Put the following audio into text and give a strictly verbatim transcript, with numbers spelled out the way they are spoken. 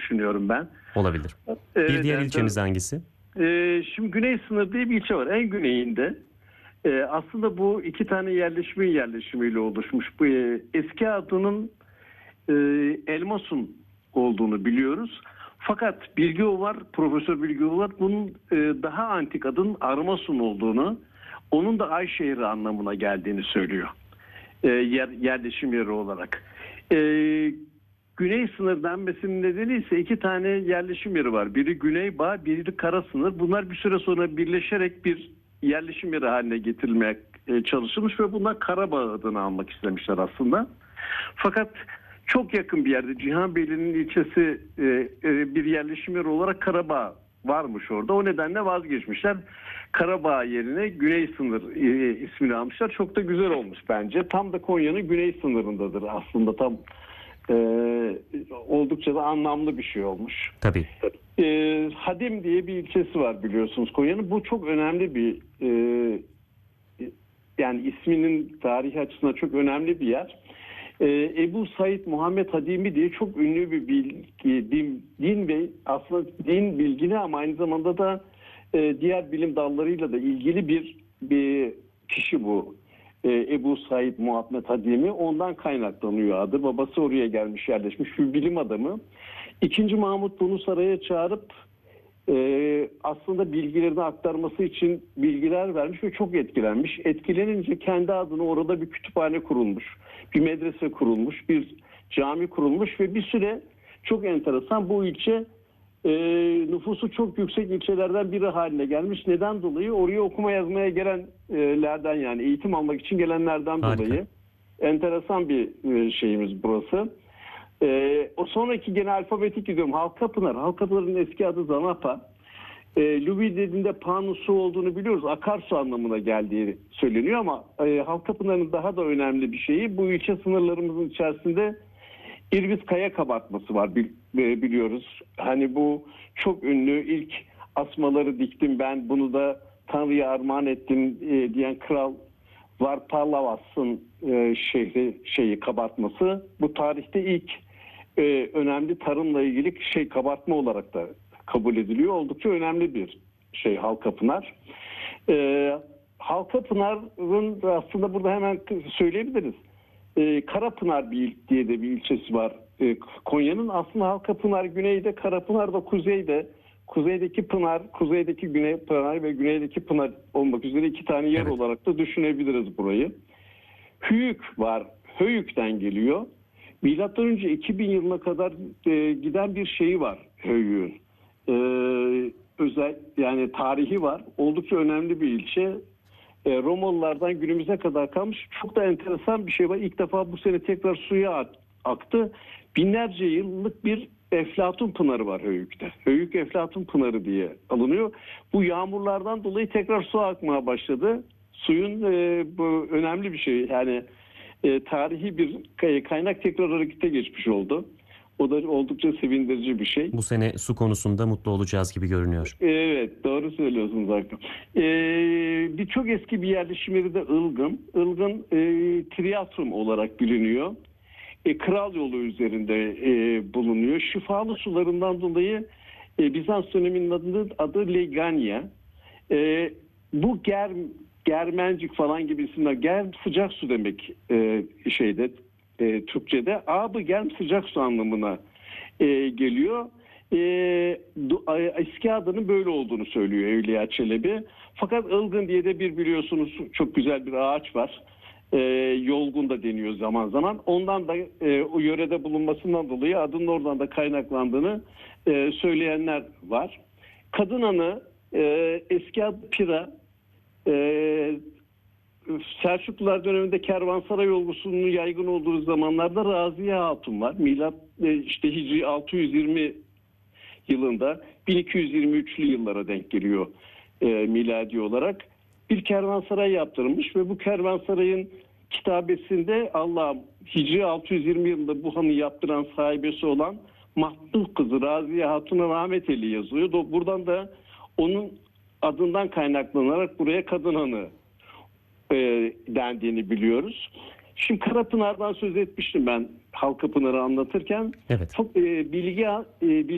düşünüyorum ben. Olabilir. Ee, Bir diğer yani, ilçemiz hangisi? e, şimdi Güney Sınır diye bir ilçe var. En güneyinde. E, aslında bu iki tane yerleşimin yerleşimiyle oluşmuş. Bu e, eski adının e, Elmasun olduğunu biliyoruz. Fakat Bilgioğlu Profesör Bilgioğlu var. Bunun e, daha antik adının Armasun olduğunu, onun da Ayşehir anlamına geldiğini söylüyor. E, yer, yerleşim yeri olarak. E, Güney sınır denmesinin nedeni ise iki tane yerleşim yeri var. Biri Güneybağ, biri de Kara sınır. Bunlar bir süre sonra birleşerek bir yerleşim yeri haline getirilmeye e, çalışılmış ve bundan Karabağ adını almak istemişler aslında. Fakat çok yakın bir yerde Cihanbeyli'nin ilçesi e, e, bir yerleşim yeri olarak Karabağ varmış orada. O nedenle vazgeçmişler. Karabağ yerine Güney Sınır e, ismini almışlar. Çok da güzel olmuş bence. Tam da Konya'nın güney sınırındadır aslında. Tam e, oldukça da anlamlı bir şey olmuş. Tabii. E, Hadim diye bir ilçesi var biliyorsunuz Konya'nın. Bu çok önemli bir e, yani isminin tarihi açısından çok önemli bir yer. Ee, Ebu Said Muhammed Hadimi diye çok ünlü bir bilgi, din, din ve aslında din bilgini ama aynı zamanda da e, diğer bilim dallarıyla da ilgili bir bir kişi bu. Ee, Ebu Said Muhammed Hadimi, ondan kaynaklanıyor adı. Babası oraya gelmiş, yerleşmiş bir bilim adamı. İkinci Mahmut bunu saraya çağırıp Ee, aslında bilgilerini aktarması için bilgiler vermiş ve çok etkilenmiş. Etkilenince kendi adına orada bir kütüphane kurulmuş, bir medrese kurulmuş, bir cami kurulmuş ve bir süre çok enteresan bu ilçe e, nüfusu çok yüksek ilçelerden biri haline gelmiş. Neden dolayı? Oraya okuma yazmaya gelenlerden yani eğitim almak için gelenlerden Harika. dolayı enteresan bir e, şeyimiz burası. Ee, o sonraki gene alfabetik gidiyorum. Halkapınar. Halkapınar'ın eski adı Zanapa. Ee, Lubi dediğinde Panu su olduğunu biliyoruz. Akarsu anlamına geldiği söyleniyor ama e, Halkapınar'ın daha da önemli bir şeyi bu ilçe sınırlarımızın içerisinde İrbiz kaya kabartması var bil, e, biliyoruz. Hani bu çok ünlü ilk asmaları diktim ben bunu da Tanrı'ya armağan ettim e, diyen kral Varpalavas'ın e, şehri şeyi kabartması bu tarihte ilk e, önemli tarımla ilgili şey kabartma olarak da kabul ediliyor. Oldukça önemli bir şey Halkapınar. E, Halkapınar'ın aslında burada hemen söyleyebiliriz. E, Karapınar bir diye de bir ilçesi var. E, Konya'nın aslında Halkapınar güneyde, Karapınar da kuzeyde. Kuzeydeki Pınar, kuzeydeki Güney Pınar ve güneydeki Pınar olmak üzere iki tane yer Evet. olarak da düşünebiliriz burayı. Höyük var. Höyük'ten geliyor. Milattan önce iki bin yılına kadar e, giden bir şeyi var Höyük'ün. E, özel yani tarihi var. Oldukça önemli bir ilçe. E, Romalılardan günümüze kadar kalmış. Çok da enteresan bir şey var. İlk defa bu sene tekrar suya aktı. Binlerce yıllık bir Eflatun Pınarı var Höyük'te. Höyük Eflatun Pınarı diye alınıyor. Bu yağmurlardan dolayı tekrar su akmaya başladı. Suyun e, bu önemli bir şey. Yani e, tarihi bir kaynak tekrar harekete geçmiş oldu. O da oldukça sevindirici bir şey. Bu sene su konusunda mutlu olacağız gibi görünüyor. Evet, doğru söylüyorsunuz Hakan. Ee, bir çok eski bir yerleşim yeri de Ilgın. Ilgın e, Triatum olarak biliniyor. E, Kral yolu üzerinde e, bulunuyor. Şifalı sularından dolayı e, Bizans döneminin adı, adı Legania. E, bu ger, germencik falan gibi isimler. Germ sıcak su demek e, şeyde e, Türkçe'de. Abı germ sıcak su anlamına e, geliyor. E, eski adının böyle olduğunu söylüyor Evliya Çelebi. Fakat Ilgın diye de bir biliyorsunuz çok güzel bir ağaç var. E, Yolgun da deniyor zaman zaman. Ondan da e, o yörede bulunmasından dolayı adının oradan da kaynaklandığını e, söyleyenler var. Kadınanı e, eski adı Pira. E, Selçuklular döneminde kervansaray olgusunun yaygın olduğu zamanlarda Raziye Hatun var. Milat e, işte Hicri altı yüz yirmi yılında bin iki yüz yirmi üçlü yıllara denk geliyor e, miladi olarak. Bir kervansaray yaptırmış ve bu kervansarayın kitabesinde Allah Hicri altı yüz yirmi yılında bu hanı yaptıran sahibesi olan Mahmud kızı Raziye Hatun'a rahmet eli yazıyor. Buradan da onun adından kaynaklanarak buraya Kadın Hanı e, dendiğini biliyoruz. Şimdi Karapınar'dan söz etmiştim ben Halkapınar'ı anlatırken. Evet. Çok e, bilgi e, bilgi